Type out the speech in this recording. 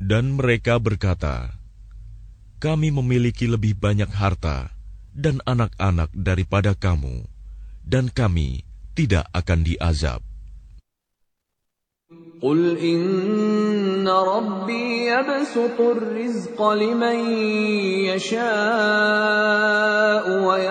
Dan mereka berkata, kami memiliki lebih banyak harta dan anak-anak daripada kamu, dan kami tidak akan diazab. Qul inna rabbi yabsutur rizqa liman yasha'u wa